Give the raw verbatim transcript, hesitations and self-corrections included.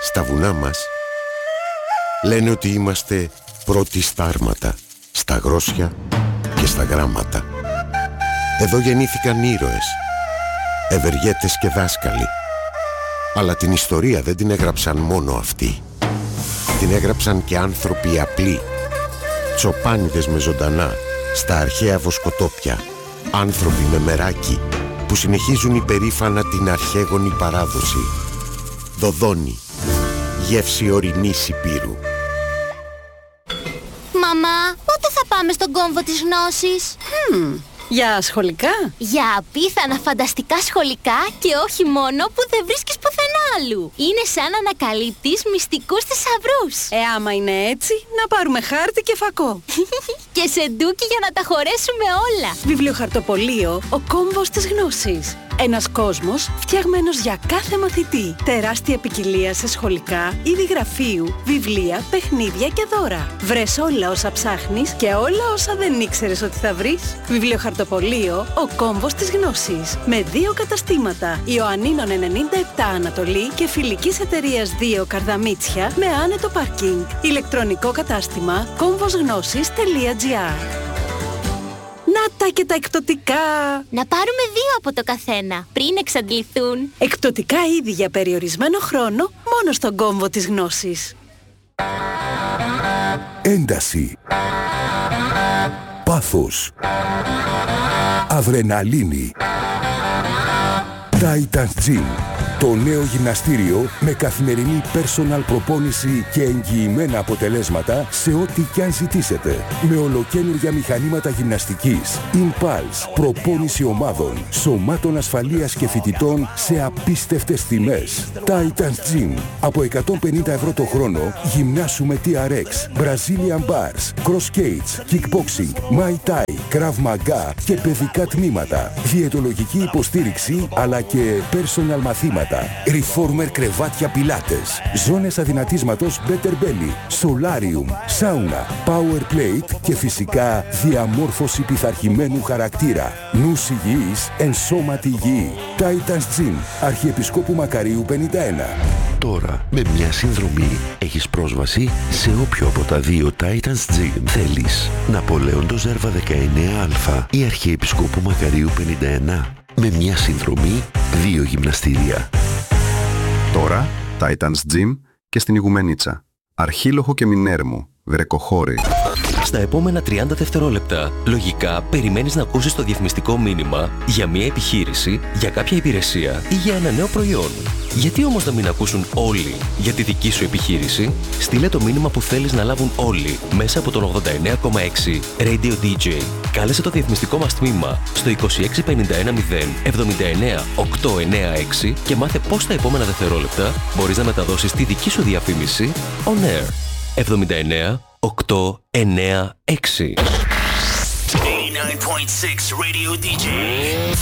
στα βουνά μας λένε ότι είμαστε πρώτοι στα άρματα, στα γρόσια και στα γράμματα. Εδώ γεννήθηκαν ήρωες, ευεργέτες και δάσκαλοι. Αλλά την ιστορία δεν την έγραψαν μόνο αυτοί. Την έγραψαν και άνθρωποι απλοί, τσοπάνιδες με ζωντανά στα αρχαία βοσκοτόπια, άνθρωποι με μεράκι που συνεχίζουν υπερήφανα την αρχαίγονη παράδοση. Δοδόνη, γεύση ορεινής υπήρου. Μαμά, πότε θα πάμε στον κόμβο της γνώσης? Hmm. Για σχολικά? Για απίθανα φανταστικά σχολικά και όχι μόνο που δεν βρίσκεις πουθενά άλλου. Είναι σαν να ανακαλύπτεις μυστικούς θησαυρούς. Ε, άμα είναι έτσι, να πάρουμε χάρτη και φακό. Και σεντούκι για να τα χωρέσουμε όλα. Βιβλιοχαρτοπωλείο, ο κόμβος της γνώσης. Ένας κόσμος φτιαγμένος για κάθε μαθητή. Τεράστια ποικιλία σε σχολικά, είδη γραφείου, βιβλία, παιχνίδια και δώρα. Βρες όλα όσα ψάχνεις και όλα όσα δεν ήξερες ότι θα βρεις. Βιβλιοχαρτοπωλείο, ο κόμβος της γνώσης. Με δύο καταστήματα. Ιωαννίνων ενενήντα επτά Ανατολή και Φιλικής Εταιρείας δύο Καρδαμίτσια με άνετο πάρκινγκ. Ηλεκτρονικό κατάστημα κόμβοσγνώσης τελεία τζι άρ. Να τα και τα εκπτωτικά! Να πάρουμε δύο από το καθένα, πριν εξαντληθούν. Εκπτωτικά είδη για περιορισμένο χρόνο, μόνο στον κόμβο της γνώσης. Ένταση. Πάθος. Αδρεναλίνη. Titans Gym. Το νέο γυμναστήριο με καθημερινή personal προπόνηση και εγγυημένα αποτελέσματα σε ό,τι κι αν ζητήσετε. Με ολοκαίνουργια μηχανήματα γυμναστικής, Impulse, προπόνηση ομάδων, σωμάτων ασφαλείας και φοιτητών σε απίστευτες τιμές. Titans Gym. Από εκατόν πενήντα ευρώ το χρόνο γυμνάσουμε τι αρ εξ, Brazilian Bars, Cross Skates, Kickboxing, Muay Thai, Krav Maga και παιδικά τμήματα. Διαιτολογική υποστήριξη αλλά και personal μαθήματα. Reformer κρεβάτια πιλάτες, ζώνες αδυνατίσματος Better Belly, Solarium, Sauna, Power Plate και φυσικά διαμόρφωση πειθαρχημένου χαρακτήρα. Νους υγιής, εν σώματι υγιή. Titans Gym, Αρχιεπισκόπου Μακαρίου πενήντα ένα. Τώρα, με μια συνδρομή, έχεις πρόσβαση σε όποιο από τα δύο Titans Gym θέλεις. Ναπολέοντος Ζέρβα δεκαεννέα Α ή Αρχιεπισκόπου Μακαρίου πενήντα ένα. Με μια συνδρομή, δύο γυμναστήρια. Τώρα, Titans Gym και στην Ιγουμενίτσα. Αρχίλοχο και Μινέρμου, Βρεκοχώρη. Στα επόμενα τριάντα δευτερόλεπτα, λογικά περιμένεις να ακούσεις το διαφημιστικό μήνυμα για μια επιχείρηση, για κάποια υπηρεσία ή για ένα νέο προϊόν. Γιατί όμως να μην ακούσουν όλοι για τη δική σου επιχείρηση? Στείλε το μήνυμα που θέλεις να λάβουν όλοι μέσα από τον ογδόντα εννέα κόμμα έξι Radio ντι τζέι. Κάλεσε το διαφημιστικό μας τμήμα στο είκοσι έξι πενήντα ένα μηδέν εβδομήντα εννέα οκτακόσια ενενήντα έξι και μάθε πώς τα επόμενα δευτερόλεπτα μπορείς να μεταδώσεις τη δική σου διαφήμιση on air. εβδομήντα εννέα οκτακόσια ενενήντα έξι. ενενήντα εννέα κόμμα έξι Radio ντι τζέι.